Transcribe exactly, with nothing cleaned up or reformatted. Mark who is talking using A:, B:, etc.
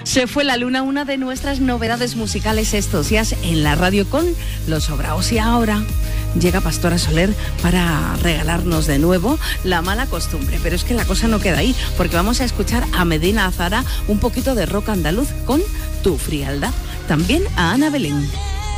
A: Se fue la luna, una de nuestras novedades musicales estos días en la radio con Los Sobraos. Y ahora llega Pastora Soler para regalarnos de nuevo la mala costumbre. Pero es que la cosa no queda ahí, porque vamos a escuchar a Medina Azara, un poquito de rock andaluz con Tu Frialdad. También a Ana Belén.